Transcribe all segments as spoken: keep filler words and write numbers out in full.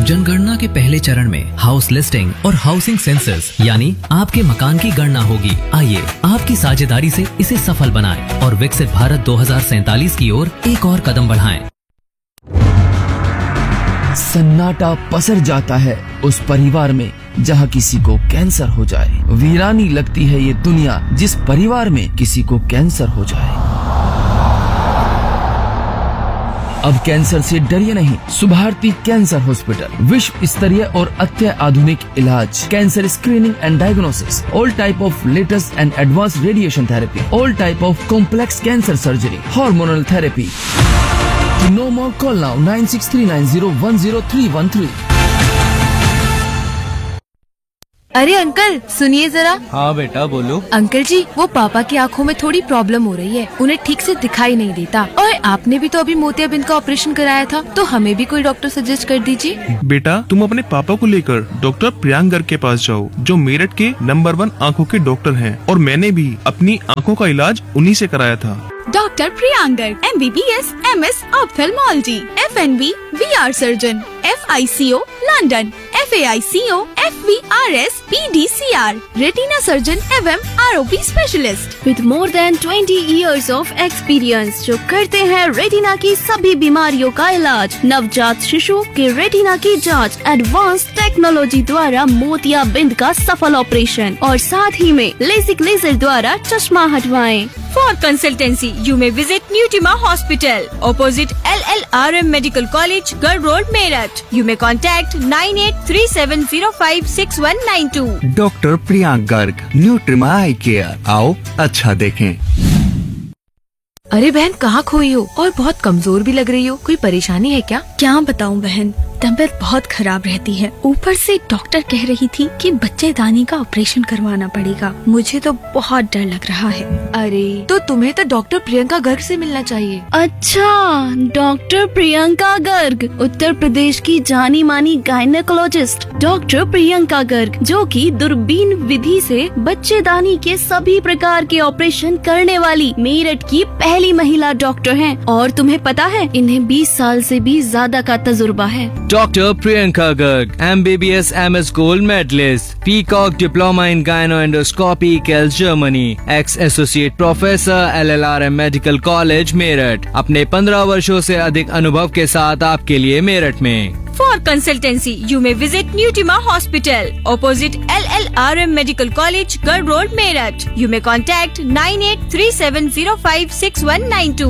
जनगणना के पहले चरण में हाउस लिस्टिंग और हाउसिंग सेंसस यानी आपके मकान की गणना होगी। आइए आपकी साझेदारी से इसे सफल बनाएं और विकसित भारत दो हज़ार सैंतालीस की ओर एक और कदम बढ़ाएं। सन्नाटा पसर जाता है उस परिवार में जहाँ किसी को कैंसर हो जाए। वीरानी लगती है ये दुनिया जिस परिवार में किसी को कैंसर हो जाए। अब कैंसर से डरिए नहीं। सुभारती कैंसर हॉस्पिटल विश्व स्तरीय और अत्याधुनिक इलाज, cancer screening and diagnosis, all type of latest and advance radiation therapy, all type of complex cancer surgery, hormonal therapy. No more, call now nine six three nine zero one zero three one three. अरे uncle सुनिए जरा। हाँ बेटा बोलो। Uncle जी वो पापा की आंखों में थोड़ी प्रॉब्लम हो रही है, उन्हें ठीक से दिखाई नहीं देता। और आपने भी तो अभी मोतियाबिंद का ऑपरेशन कराया था, तो हमें भी कोई डॉक्टर सजेस्ट कर दीजिए। बेटा तुम अपने पापा को लेकर डॉक्टर प्रियांक गर्ग के पास जाओ, जो मेरठ के नंबर वन आँखों के डॉक्टर हैं। और मैंने भी अपनी आँखों का इलाज उन्हीं से कराया था। Doctor Priyank Garg, M B B S, M S ophthalmology, F N B, we are surgeon, F I C O London, F A I C O, F we R S, P D C R, retina surgeon एवं R O P specialist with more than twenty years of experience, जो करते हैं retina की सभी बीमारियों का इलाज। नवजात शिशु के रेटिना की जांच, एडवांस टेक्नोलॉजी द्वारा मोतियाबिंद का सफल ऑपरेशन और साथ ही में लेसिक लेजर द्वारा चश्मा हटवाएं। For consultancy, you may visit Newtima Hospital, opposite L L R M Medical College, Garh Road, Meerut. You may contact nine eight three seven zero five six one nine two. Doctor Priyank Garg, न्यूट्रिमा I care. आओ अच्छा देखें। अरे बहन कहाँ खोई हो और बहुत कमजोर भी लग रही हो, कोई परेशानी है क्या? क्या बताऊं बहन, तबीयत बहुत खराब रहती है। ऊपर से डॉक्टर कह रही थी कि बच्चेदानी का ऑपरेशन करवाना पड़ेगा। मुझे तो बहुत डर लग रहा है। अरे तो तुम्हें तो डॉक्टर प्रियंका गर्ग से मिलना चाहिए। अच्छा, डॉक्टर प्रियंका गर्ग, उत्तर प्रदेश की जानी मानी गायनेकोलॉजिस्ट डॉक्टर प्रियंका गर्ग, जो कि दूरबीन विधि से बच्चेदानी के सभी प्रकार के ऑपरेशन करने वाली मेरठ की पहली महिला डॉक्टर हैं। और तुम्हें पता है इन्हें बीस साल से भी ज्यादा का तजुर्बा है। Doctor Priyanka Garg, M B B S M S gold medallist, peacock diploma in गायनोएंडोस्कोपी, केल्स Germany, x associate professor, L L R M medical college Meerut. अपने पंद्रह वर्षों से अधिक अनुभव के साथ आपके लिए मेरठ में। For consultancy, you may visit Newtima Hospital, opposite L L R M Medical College, Garh Road, Meerut. You may contact nine eight three seven zero five six one nine two.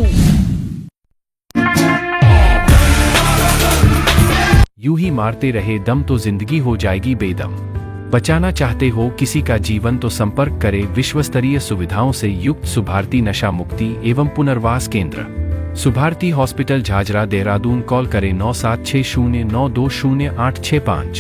यूं ही मारते रहे दम तो जिंदगी हो जाएगी बेदम। बचाना चाहते हो किसी का जीवन तो संपर्क करें विश्व स्तरीय सुविधाओं से युक्त सुभारती नशा मुक्ति एवं पुनर्वास केंद्र, सुभारती हॉस्पिटल, झाझरा, देहरादून। कॉल करें नौ सात छह शून्य नौ दो शून्य आठ छह पाँच।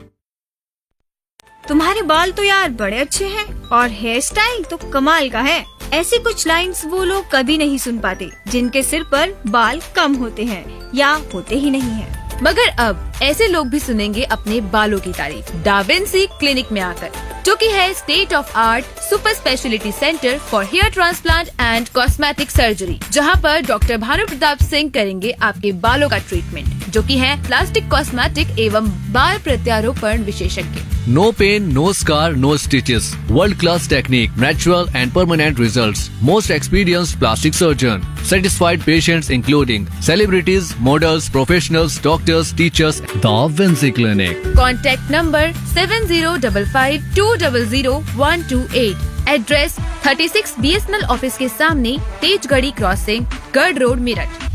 तुम्हारे बाल तो यार बड़े अच्छे हैं और हेयर स्टाइल तो कमाल का है। ऐसी कुछ लाइंस वो लोग कभी नहीं सुन पाते जिनके सिर पर बाल कम होते हैं या होते ही नहीं हैं। मगर अब ऐसे लोग भी सुनेंगे अपने बालों की तारीफ डाविंसी क्लिनिक में आकर, जो कि है state of art super speciality centre for hair transplant and cosmetic surgery, जहां पर डॉक्टर भानु प्रताप सिंह करेंगे आपके बालों का ट्रीटमेंट, जो कि है प्लास्टिक कॉस्मेटिक एवं बाल प्रत्यारोपण विशेषज्ञ। No pain, no scar, no stitches. World class technique, natural and permanent results. Most experienced plastic surgeon. Satisfied patients including celebrities, models, professionals, doctors, teachers. The Vinci Clinic. Contact number seven zero five five two zero zero one two eight. Address thirty-six B S N L office के सामने, Tejgarhi crossing, गर्ड road, Meerut.